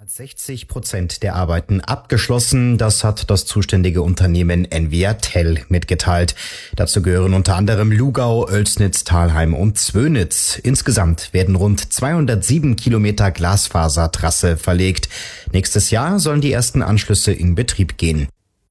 60% der Arbeiten abgeschlossen. Das hat das zuständige Unternehmen NVAtel mitgeteilt. Dazu gehören unter anderem Lugau, Oelsnitz, Thalheim und Zwönitz. Insgesamt werden rund 207 Kilometer Glasfasertrasse verlegt. Nächstes Jahr sollen die ersten Anschlüsse in Betrieb gehen.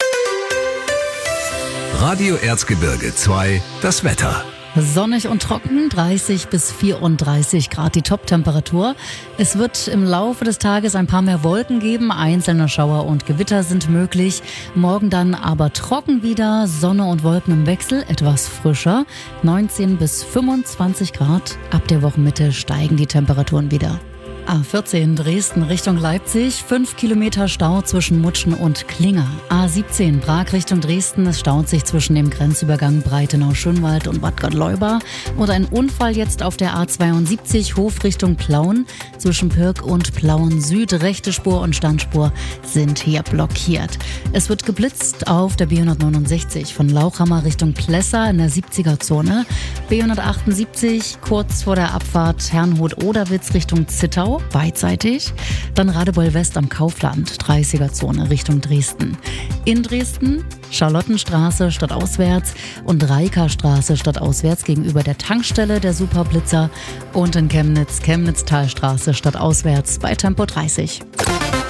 Radio Erzgebirge 2, das Wetter. Sonnig und trocken, 30 bis 34 Grad die Top-Temperatur. Es wird im Laufe des Tages ein paar mehr Wolken geben, einzelne Schauer und Gewitter sind möglich. Morgen dann aber trocken wieder, Sonne und Wolken im Wechsel, etwas frischer, 19 bis 25 Grad. Ab der Wochenmitte steigen die Temperaturen wieder. A14 Dresden Richtung Leipzig, 5 Kilometer Stau zwischen Mutschen und Klinger. A17 Prag Richtung Dresden, es staut sich zwischen dem Grenzübergang Breitenau-Schönwald und Bad Gottleuba. Und ein Unfall jetzt auf der A72 Hof Richtung Plauen. Zwischen Pirk und Plauen Süd, rechte Spur und Standspur sind hier blockiert. Es wird geblitzt auf der B169 von Lauchhammer Richtung Plessa in der 70er-Zone. B178 kurz vor der Abfahrt Herrnhut-Oderwitz Richtung Zittau. Beidseitig. Dann Radebeul West am Kaufland, 30er-Zone Richtung Dresden. In Dresden Charlottenstraße stadtauswärts und Reikerstraße stadtauswärts gegenüber der Tankstelle der Superblitzer und in Chemnitz Chemnitztalstraße stadtauswärts bei Tempo 30.